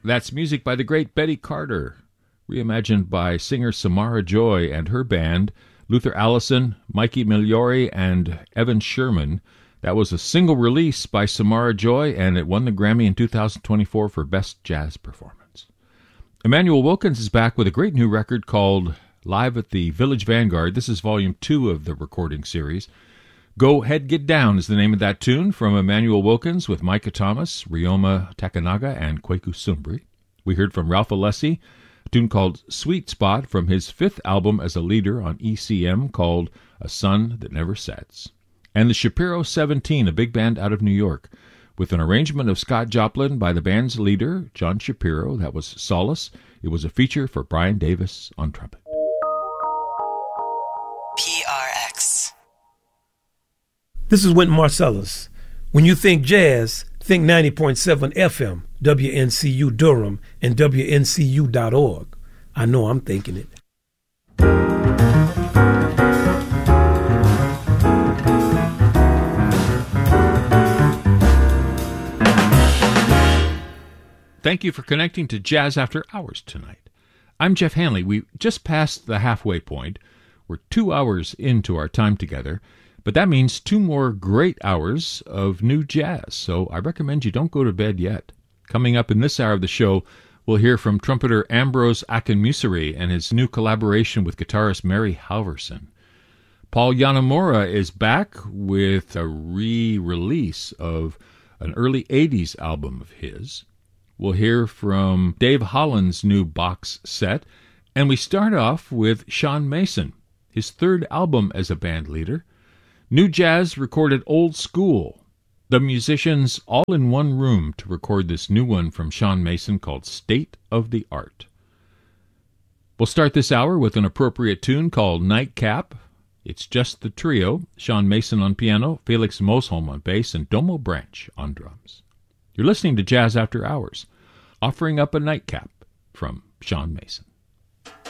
That's music by the great Betty Carter, reimagined by singer Samara Joy and her band, Luther Allison, Mikey Migliori, and Evan Sherman. That was a single release by Samara Joy, and it won the Grammy in 2024 for Best Jazz Performance. Emmanuel Wilkins is back with a great new record called Live at the Village Vanguard. This is Volume 2 of the recording series. Go Head Get Down is the name of that tune from Emmanuel Wilkins with Micah Thomas, Ryoma Takanaga, and Kweku Sumbri. We heard from Ralph Alessi, a tune called Sweet Spot from his 5th album as a leader on ECM called A Sun That Never Sets. And the Shapiro 17, a big band out of New York, with an arrangement of Scott Joplin by the band's leader, John Shapiro. That was Solace. It was a feature for Brian Davis on trumpet. PRX. This is Wynton Marsalis. When you think jazz, think 90.7 FM, WNCU Durham, and WNCU.org. I know I'm thinking it. Thank you for connecting to Jazz After Hours tonight. I'm Jeff Hanley. We just passed the halfway point. We're 2 hours into our time together, but that means 2 more great hours of new jazz, so I recommend you don't go to bed yet. Coming up in this hour of the show, we'll hear from trumpeter Ambrose Akinmusire and his new collaboration with guitarist Mary Halverson. Paul Yanamura is back with a re-release of an early 80s album of his. We'll hear from Dave Holland's new box set, and we start off with Sean Mason, his 3rd album as a band leader. New Jazz recorded Old School, the musicians all in one room to record this new one from Sean Mason called State of the Art. We'll start this hour with an appropriate tune called Nightcap. It's just the trio, Sean Mason on piano, Felix Mosholm on bass, and Domo Branch on drums. You're listening to Jazz After Hours, offering up a nightcap from Sean Mason.